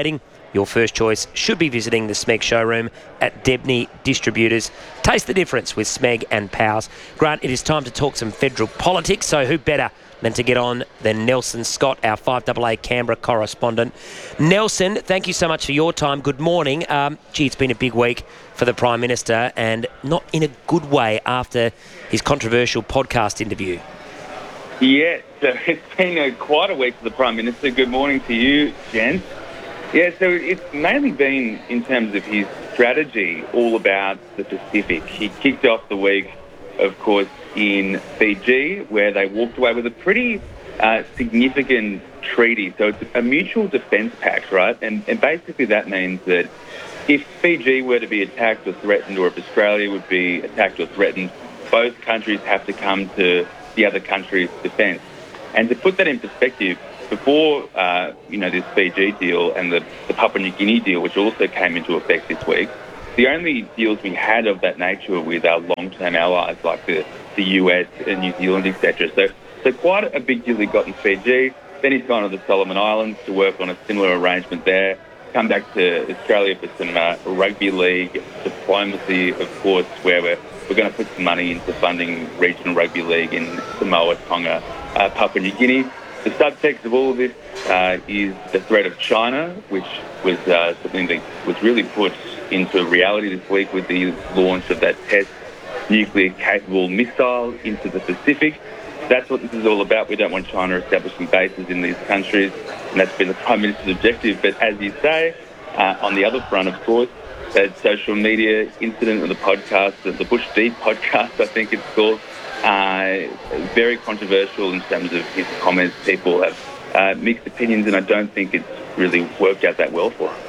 your first choice should be visiting the Smeg showroom at Debney Distributors. Taste the difference with Smeg and Powers. Grant, it is time to talk some federal politics, so who better than to get on than Nelson Scott, our 5AA Canberra correspondent. Nelson, thank you so much for your time. Good morning. It's been a big week for the Prime Minister, and not in a good way after his controversial podcast interview. Yeah, so it's been quite a week for the Prime Minister. Good morning to you, gents. Yeah, so it's mainly been, in terms of his strategy, all about the Pacific. He kicked off the week, of course, in Fiji, where they walked away with a pretty significant treaty. So it's a mutual defence pact, right? And basically that means that if Fiji were to be attacked or threatened, or if Australia would be attacked or threatened, both countries have to come to the other country's defence. And to put that in perspective, before this Fiji deal and the Papua New Guinea deal, which also came into effect this week, the only deals we had of that nature were with our long-term allies like the US and New Zealand, etc. So quite a big deal he got in Fiji. Then he's gone to the Solomon Islands to work on a similar arrangement there. Come back to Australia for some rugby league diplomacy, of course, where we're going to put some money into funding regional rugby league in Samoa, Tonga, Papua New Guinea. The subtext of all of this is the threat of China, which was something that was really put into reality this week with the launch of that test nuclear-capable missile into the Pacific. That's what this is all about. We don't want China establishing bases in these countries, and that's been the Prime Minister's objective. But as you say, on the other front, of course, that social media incident with the podcast, the Bush Deep podcast, I think it's called, very controversial in terms of his comments. People have mixed opinions, and I don't think it's really worked out that well for him.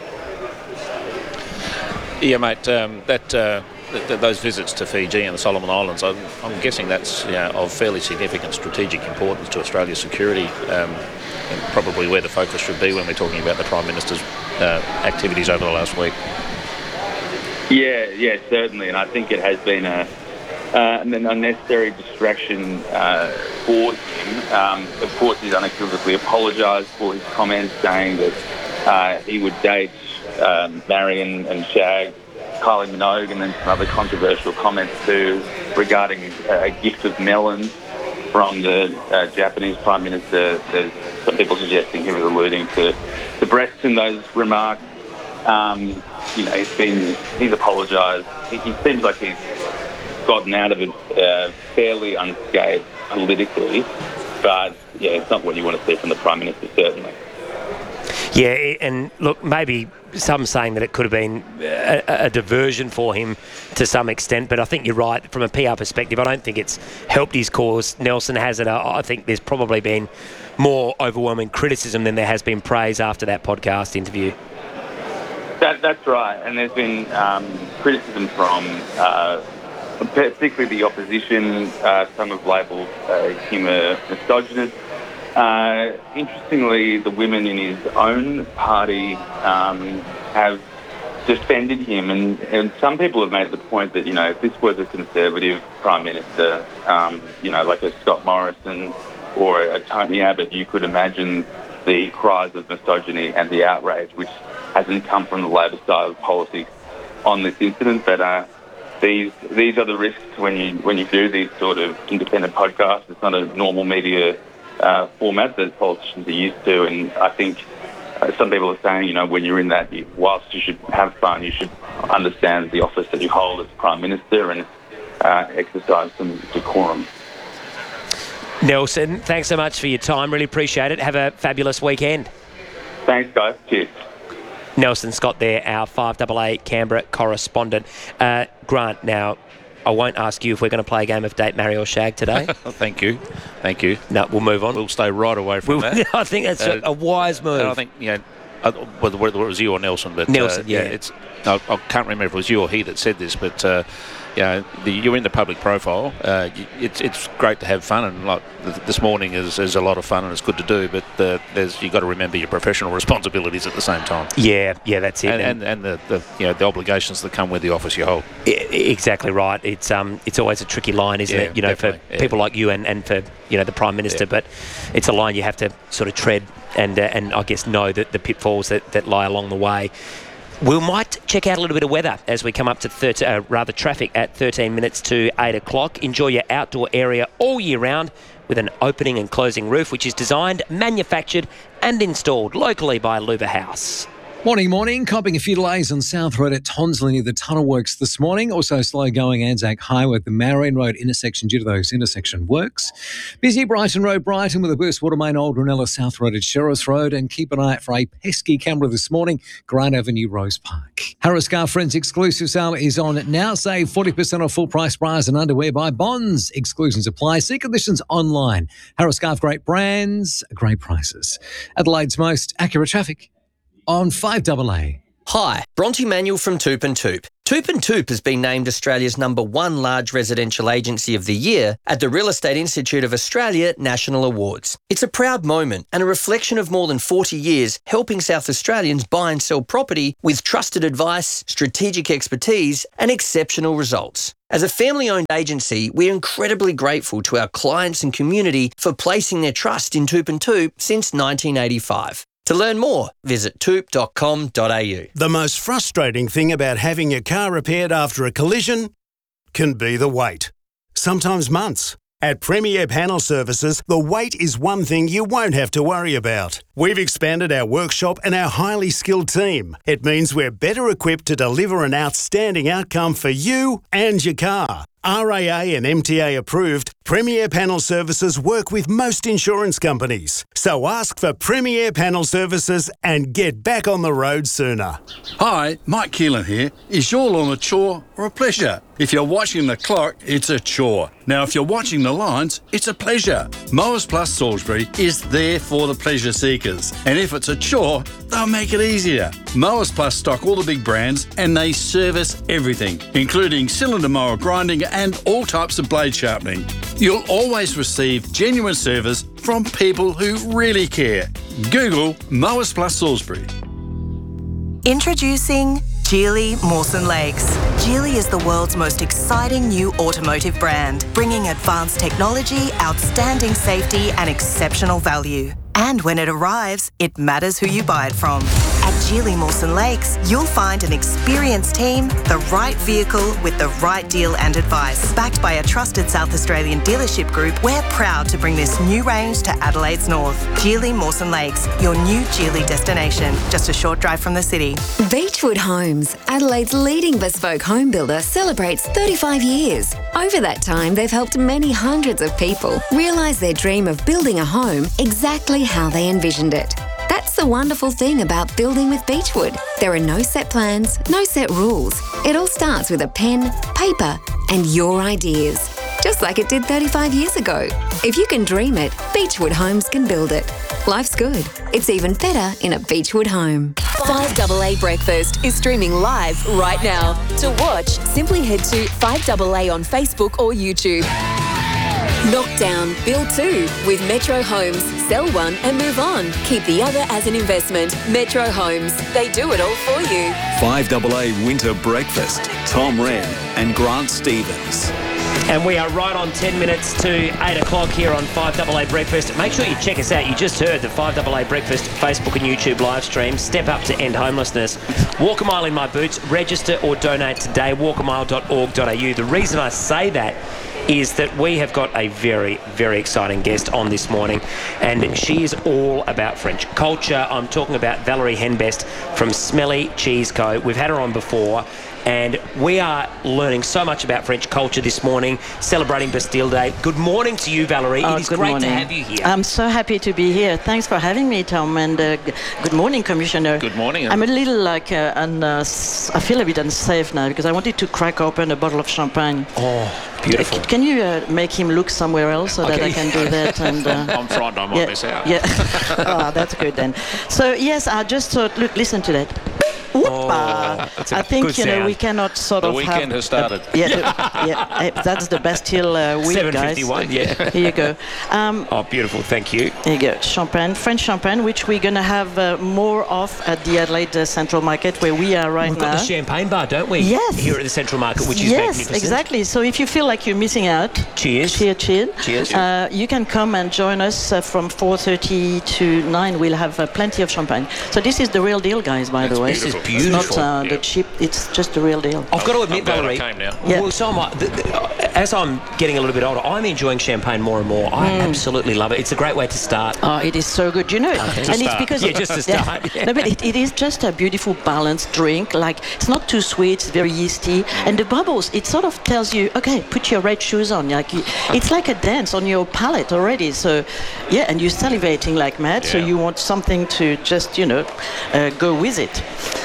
Yeah, mate, those visits to Fiji and the Solomon Islands, I'm guessing that's of fairly significant strategic importance to Australia's security, and probably where the focus should be when we're talking about the Prime Minister's activities over the last week. Yeah, certainly, and I think it has been an unnecessary distraction for him. Of course, he's unequivocally apologised for his comments, saying that he would date Marion and shag Kylie Minogue, and then some other controversial comments too regarding a gift of melons from the Japanese Prime Minister. There's some people suggesting he was alluding to the breasts in those remarks. He's apologised. He seems like he's gotten out of it fairly unscathed politically, but yeah, it's not what you want to see from the Prime Minister, certainly. Yeah, and look, maybe some saying that it could have been a diversion for him to some extent, but I think you're right. From a PR perspective, I don't think it's helped his cause. Nelson has it. I think there's probably been more overwhelming criticism than there has been praise after that podcast interview. That's right, and there's been criticism from particularly the opposition. Some have labelled him a misogynist. Interestingly, the women in his own party have defended him, and some people have made the point that, if this was a Conservative Prime Minister, like a Scott Morrison or a Tony Abbott, you could imagine the cries of misogyny and the outrage, which hasn't come from the Labor side of politics on this incident. But these are the risks when you do these sort of independent podcasts. It's not a normal media format that politicians are used to, and I think some people are saying, when you're in that, whilst you should have fun, you should understand the office that you hold as Prime Minister and exercise some decorum. Nelson, thanks so much for your time. Really appreciate it. Have a fabulous weekend. Thanks, guys. Cheers. Nelson Scott there, our 5AA Canberra correspondent. Grant, now, I won't ask you if we're going to play a game of Date, Marry or Shag today. Thank you. No, we'll move on. We'll stay right away from that. I think that's a wise move. I think, whether it was you or Nelson, but Nelson, I can't remember if it was you or he that said this, but you're in the public profile. It's great to have fun, and like this morning is a lot of fun and it's good to do. But you've got to remember your professional responsibilities at the same time. Yeah, that's it. And the obligations that come with the office you hold. Exactly right. It's always a tricky line, isn't it? For people like you and for the Prime Minister. But it's a line you have to sort of tread and I guess know that the pitfalls that lie along the way. We might check out a little bit of weather as we come up to traffic at 13 minutes to 8 o'clock. Enjoy your outdoor area all year round with an opening and closing roof, which is designed, manufactured and installed locally by Luba House. Morning. Copping a few delays on South Road at Tonsley near the tunnel works this morning. Also slow going Anzac Highway at the Marion Road intersection due to those intersection works. Busy Brighton Road, Brighton with a burst water main Old Ranella South Road at Sheriffs Road. And keep an eye out for a pesky camera this morning, Grant Avenue, Rose Park. Harris Scarf Friends exclusive sale is on now. Save 40% off full price bras and underwear by Bonds. Exclusions apply. See conditions online. Harris Scarf, great brands, great prices. Adelaide's most accurate traffic on 5AA. Hi, Bronte Manuel from Toop and Toop. Toop and Toop has been named Australia's #1 large residential agency of the year at the Real Estate Institute of Australia National Awards. It's a proud moment and a reflection of more than 40 years helping South Australians buy and sell property with trusted advice, strategic expertise and exceptional results. As a family-owned agency, we're incredibly grateful to our clients and community for placing their trust in Toop and Toop since 1985. To learn more, visit toop.com.au. The most frustrating thing about having your car repaired after a collision can be the wait. Sometimes months. At Premier Panel Services, the wait is one thing you won't have to worry about. We've expanded our workshop and our highly skilled team. It means we're better equipped to deliver an outstanding outcome for you and your car. RAA and MTA approved, Premier Panel Services work with most insurance companies. So ask for Premier Panel Services and get back on the road sooner. Hi, Mike Keelan here. Is your lawn a chore or a pleasure? If you're watching the clock, it's a chore. Now, if you're watching the lines, it's a pleasure. Mowers Plus Salisbury is there for the pleasure seekers. And if it's a chore, they'll make it easier. Mowers Plus stock all the big brands and they service everything, including cylinder mower grinding and all types of blade sharpening. You'll always receive genuine service from people who really care. Google Mowers Plus Salisbury. Introducing Geely Mawson Lakes. Geely is the world's most exciting new automotive brand, bringing advanced technology, outstanding safety and exceptional value. And when it arrives, it matters who you buy it from. At Geely Mawson Lakes, you'll find an experienced team, the right vehicle with the right deal and advice. Backed by a trusted South Australian dealership group, we're proud to bring this new range to Adelaide's north. Geely Mawson Lakes, your new Geely destination, just a short drive from the city. Beechwood Homes, Adelaide's leading bespoke home builder, celebrates 35 years. Over that time, they've helped many hundreds of people realise their dream of building a home exactly how they envisioned it. That's the wonderful thing about building with Beechwood. There are no set plans, no set rules. It all starts with a pen, paper, and your ideas. Just like it did 35 years ago. If you can dream it, Beechwood Homes can build it. Life's good. It's even better in a Beechwood home. 5AA Breakfast is streaming live right now. To watch, simply head to 5AA on Facebook or YouTube. Knock down, build two with Metro Homes. Sell one and move on. Keep the other as an investment. Metro Homes. They do it all for you. 5AA Winter Breakfast. Tom Wren and Grant Stevens. And we are right on 10 minutes to 8 o'clock here on 5AA Breakfast. Make sure you check us out. You just heard the 5AA Breakfast Facebook and YouTube live stream. Step up to end homelessness. Walk a mile in my boots. Register or donate today. walkamile.org.au. The reason I say that is that we have got a very, very exciting guest on this morning, and she is all about French culture. I'm talking about Valerie Henbest from Smelly Cheese Co. We've had her on before, and we are learning so much about French culture this morning, celebrating Bastille Day. Good morning to you, Valerie. It is great to have you here. I'm so happy to be here. Thanks for having me, Tom, and good morning, Commissioner. Good morning. I'm a little I feel a bit unsafe now because I wanted to crack open a bottle of champagne. Oh, beautiful. Can you make him look somewhere else so that I can do that? And I'm frightened I might miss out. Yeah. Oh, that's good then. So, yes, I just thought, look, listen to that. That's a I think good you know sound. we cannot sort The of weekend have has started. That's the Bastille week, guys. 7:51, yeah. Here you go. Oh, beautiful. Thank you. Here you go. Champagne, French champagne, which we're going to have more of at the Adelaide Central Market where we are right We've now. got the champagne bar, don't we? Yes. Here at the Central Market, which is yes, magnificent. exactly. So if you feel like you're missing out, cheers. Cheers. You can come and join us from 4:30 to 9. We'll have plenty of champagne. So this is the real deal, guys. By the way, This is beautiful. It's not the cheap. It's just the real deal. I've got to admit, I'm glad I Valerie. came now. Yeah. Well, so am I. As I'm getting a little bit older, I'm enjoying champagne more and more. I absolutely love it. It's a great way to start. Oh, it is so good. You know, and it's because just to start. No, but it is just a beautiful balanced drink. Like it's not too sweet. It's very yeasty, and the bubbles. It sort of tells you, okay, put your red shoes on. Like it's like a dance on your palate already. So, yeah, and you're salivating like mad. So you want something to just go with it.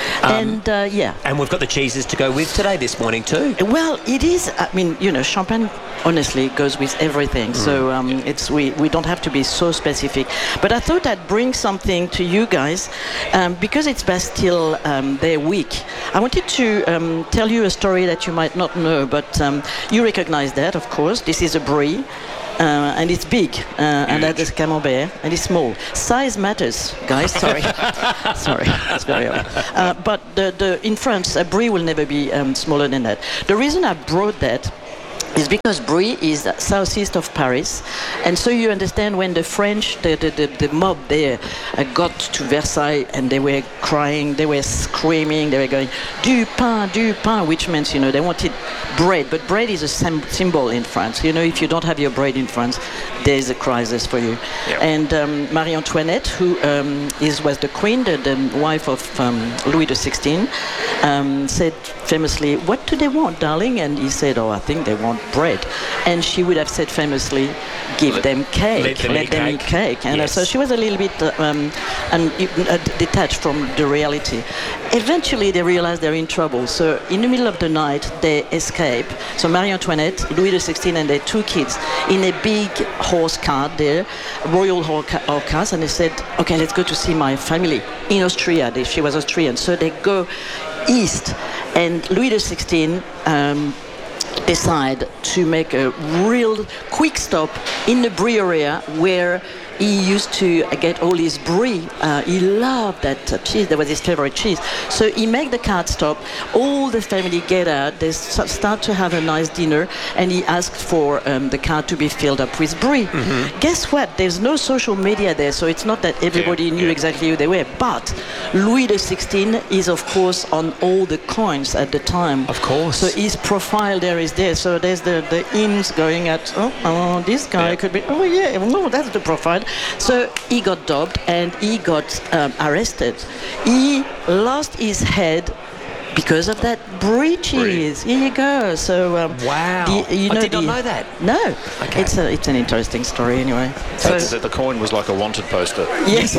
And we've got the cheeses to go with today this morning too. Well, it is. I mean, champagne honestly goes with everything. So it's we don't have to be so specific. But I thought I'd bring something to you guys because it's Bastille Day week. I wanted to tell you a story that you might not know, but you recognize that, of course. This is a brie. And it's big, and that is camembert, and it's small. Size matters, guys. Sorry, it's very hard. But in France, a brie will never be smaller than that. The reason I brought that is because Brie is southeast of Paris, and so you understand when the French, the mob there, got to Versailles and they were crying, they were screaming, they were going du pain, which means they wanted bread, but bread is a symbol in France. If you don't have your bread in France, there is a crisis for you. Yep. And Marie Antoinette, who was the queen, the wife of Louis XVI, said famously, "What do they want, darling?" And he said, "Oh, I think they want bread." And she would have said famously, "Give them cake, let them eat cake." And so she was a little bit detached from the reality. Eventually they realized they're in trouble, so in the middle of the night they escape. So Marie Antoinette, Louis XVI and their two kids in a big horse cart there, royal horse, and they said, "Okay, let's go to see my family in Austria." She was Austrian, so they go east, and Louis XVI decide to make a real quick stop in the brie area where he used to get all his brie. He loved that cheese. That was his favorite cheese. So he make the cart stop. All the family get out. They start to have a nice dinner. And he asked for the cart to be filled up with brie. Mm-hmm. Guess what? There's no social media there, so it's not that everybody knew exactly who they were. But Louis XVI is, of course, on all the coins at the time. Of course. So his profile there is there. So there's the hymns going at, oh this guy could be, oh yeah, no, that's the profile. So he got dubbed and he got arrested. He lost his head because of that brie cheese. Here you go. So wow, I did not know that. No, okay. It's an interesting story anyway. So the coin was like a wanted poster. Yes,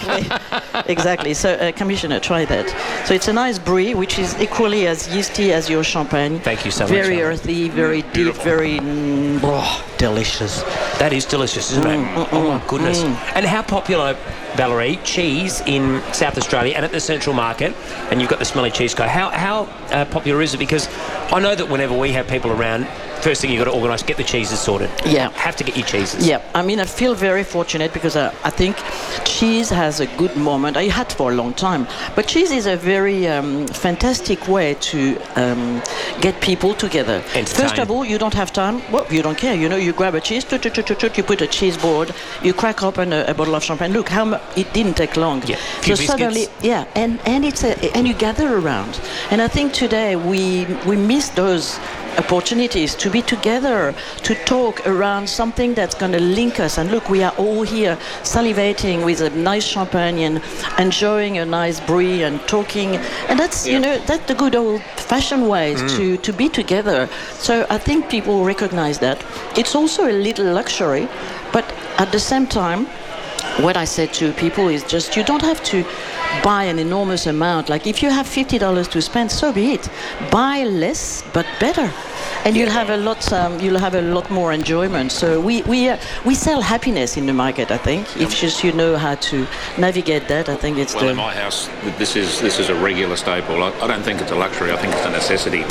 exactly. So Commissioner, try that. So it's a nice brie, which is equally as yeasty as your champagne. Thank you so much. Very earthy, very deep, very delicious. That is delicious, isn't it? Oh my goodness. And how popular, Valerie, cheese in South Australia and at the Central Market, and you've got the Smelly Cheese Co. How popular is it? Because I know that whenever we have people around, first thing you've got to organise, get the cheeses sorted. Yeah. Have to get your cheeses. Yeah. I mean, I feel very fortunate because I think cheese has a good moment. I had for a long time. But cheese is a very fantastic way to get people together. First of all, you don't have time. Well, you don't care. You grab a cheese, you put a cheese board, you crack open a bottle of champagne. Look, it didn't take long. Yeah. So suddenly, and it's and you gather around. And I think today we miss those opportunities to be together, to talk around something that's going to link us. And look, we are all here salivating with a nice champagne and enjoying a nice brie and talking. And that's, that's the good old-fashioned ways to be together. So I think people recognize that. It's also a little luxury, but at the same time, what I said to people is just you don't have to buy an enormous amount. Like if you have $50 to spend, so be it. Buy less but better, and you'll have a lot more enjoyment. So we sell happiness in the market. I think if just you know how to navigate that, I think it's in my house, this is a regular staple. I don't think it's a luxury. I think it's a necessity.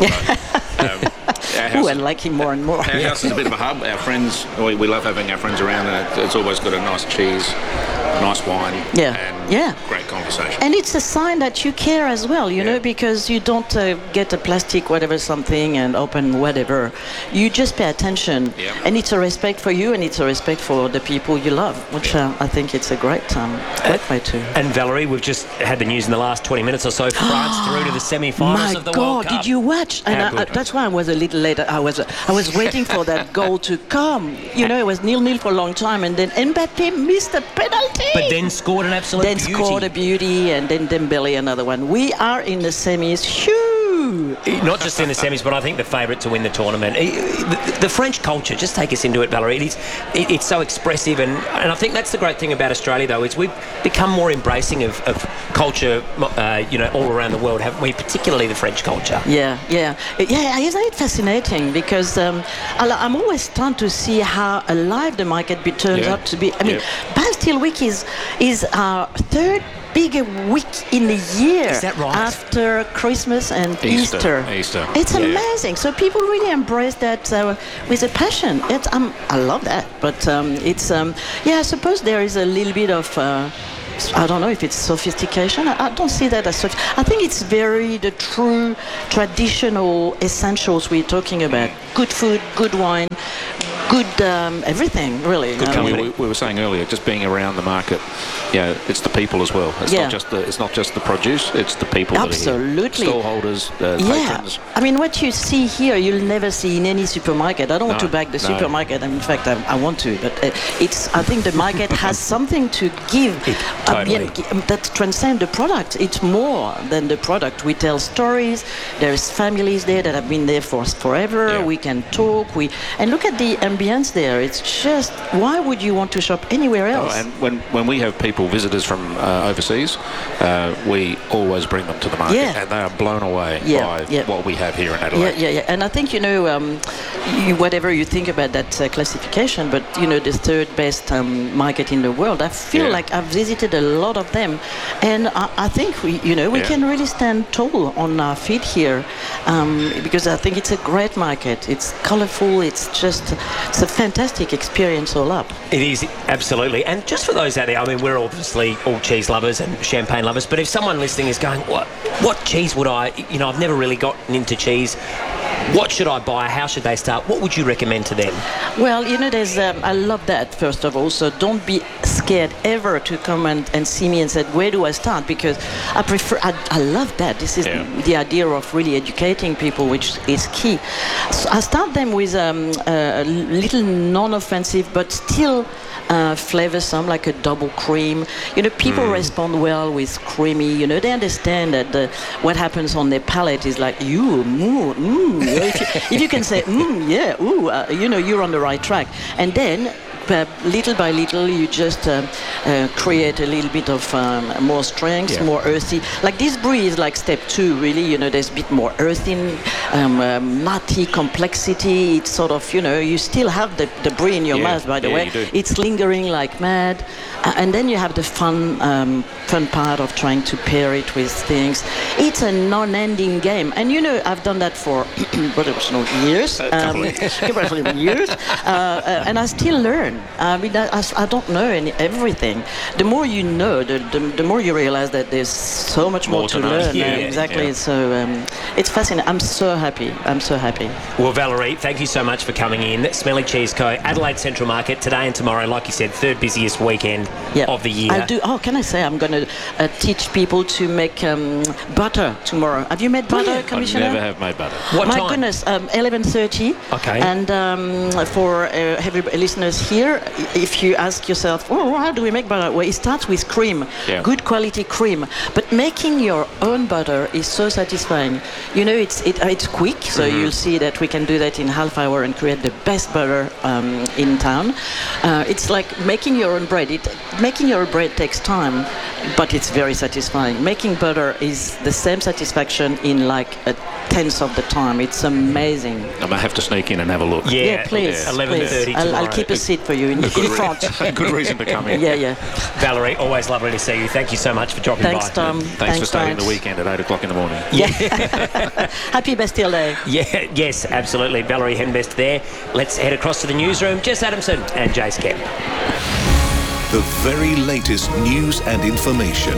Oh, I like him more and more. Our house is a bit of a hub. Our friends, we love having our friends around, and it's always got a nice cheese, nice wine, and great conversation. And it's a sign that you care as well, you know, because you don't get a plastic whatever something and open whatever. You just pay attention, and it's a respect for you, and it's a respect for the people you love, which I think it's a great way to. And Valerie, we've just had the news in the last 20 minutes or so. France through to the semi-finals of the World Cup. My God, did you watch? And that's why I was a little late. I was waiting for that goal to come. You know, it was 0-0 for a long time, and then Mbappé missed a penalty. But then scored an absolute beauty. Then scored a beauty, and then Dembele another one. We are in the semis. Not just in the semis, but I think the favourite to win the tournament. The French culture, just take us into it, Valerie. It's so expressive, and I think that's the great thing about Australia, though, is we've become more embracing of culture, all around the world, haven't we? Particularly the French culture. Yeah. Isn't it fascinating? Because I'm always stunned to see how alive the market turns out to be. I mean, Bastille Week is our third bigger week in the year. Is that right? After Christmas and Easter. It's amazing. So people really embrace that with a passion. I love that. But I suppose there is a little bit of I don't know if it's sophistication. I don't see that as such. I think it's very the true traditional essentials we're talking about. Good food, good wine, good everything, really. We were saying earlier, just being around the market, it's the people as well. It's not just the produce, it's the people. Absolutely. That are here. Stallholders, patrons. I mean, what you see here, you'll never see in any supermarket. I don't want to back the supermarket. In fact, I want to, but I think the market has something to give that transcends the product. It's more than the product. We tell stories. There's families there that have been there for forever. Yeah. We can talk. And look at the ambience there. It's just, why would you want to shop anywhere else? And when we have visitors from overseas, we always bring them to the market, and they are blown away by what we have here in Adelaide. And I think, whatever you think about that classification, but, the third best market in the world, I feel like I've visited a lot of them, and I think we can really stand tall on our feet here, because I think it's a great market. It's colourful. It's a fantastic experience all up. It is, absolutely. And just for those out there, I mean, we're obviously all cheese lovers and champagne lovers, but if someone listening is going, what cheese would I, I've never really gotten into cheese, what should I buy? How should they start? What would you recommend to them? Well, there's I love that, first of all. So don't be scared ever to come and see me and say, where do I start? Because I love that. This is the idea of really educating people, which is key. So I start them with a little non-offensive, but still flavoursome, like a double cream. People respond well with creamy. They understand that what happens on their palate is like, if you can say, you're on the right track. And then, little by little, you just create a little bit of more strength, more earthy. Like this brie is like step 2, really. There's a bit more earthy, nutty complexity. It's sort of, you still have the brie in your mouth, by the way. It's lingering like mad. And then you have the fun part of trying to pair it with things. It's a non-ending game. And, I've done that for years. Years. And I still learn. I mean, I don't know everything. The more you know, the more you realize that there's so much more to learn. Exactly. So it's fascinating. I'm so happy. Well, Valerie, thank you so much for coming in. Smelly Cheese Co., Adelaide Central Market, today and tomorrow, like you said, third busiest weekend of the year. I'll do. Oh, can I say I'm going to teach people to make butter tomorrow. Have you made butter, Commissioner? I never have made butter. What time? My goodness, 11:30. Okay. And for listeners here, here, if you ask yourself, how do we make butter? Well, it starts with cream, good quality cream. But making your own butter is so satisfying. You know, it's quick, so you'll see that we can do that in half hour and create the best butter in town. It's like making your own bread. Making your bread takes time, but it's very satisfying. Making butter is the same satisfaction in like a tenth of the time. It's amazing. I may have to sneak in and have a look. Yeah, please. 11:30 tomorrow. I'll keep a seat for you in front. Good reason to come in. Yeah. Valerie, always lovely to see you. Thank you so much for dropping Thanks, by. Tom. Thanks for starting the weekend at 8 o'clock in the morning. Yeah. Happy Bastille Day. Yeah, yes, absolutely. Valerie Henbest there. Let's head across to the newsroom. Jess Adamson and Jace Kemp. The very latest news and information.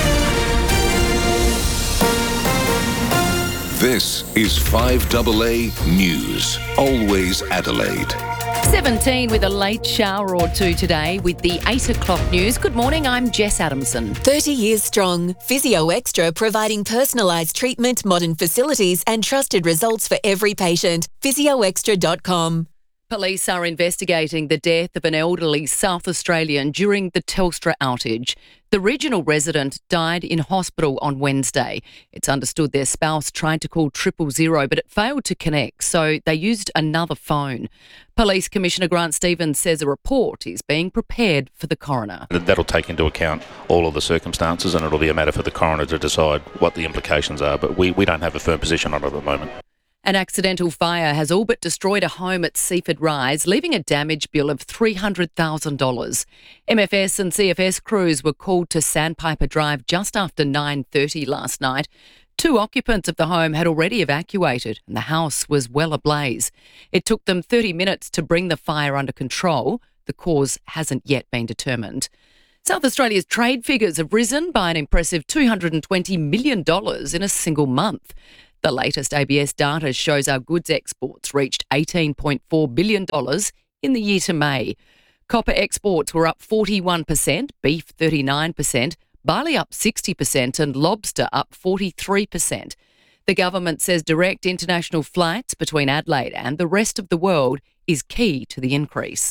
This is 5AA News. Always Adelaide. 17 with a late shower or two today with the 8 o'clock news. Good morning, I'm Jess Adamson. 30 years strong. Physio Extra providing personalised treatment, modern facilities and trusted results for every patient. physioextra.com. Police are investigating the death of an elderly South Australian during the Telstra outage. The regional resident died in hospital on Wednesday. It's understood their spouse tried to call 000, but it failed to connect, so they used another phone. Police Commissioner Grant Stevens says a report is being prepared for the coroner. That'll take into account all of the circumstances, and it'll be a matter for the coroner to decide what the implications are, but we don't have a firm position on it at the moment. An accidental fire has all but destroyed a home at Seaford Rise, leaving a damage bill of $300,000. MFS and CFS crews were called to Sandpiper Drive just after 9:30 last night. 2 occupants of the home had already evacuated and the house was well ablaze. It took them 30 minutes to bring the fire under control. The cause hasn't yet been determined. South Australia's trade figures have risen by an impressive $220 million in a single month. The latest ABS data shows our goods exports reached $18.4 billion in the year to May. Copper exports were up 41%, beef 39%, barley up 60% and lobster up 43%. The government says direct international flights between Adelaide and the rest of the world is key to the increase.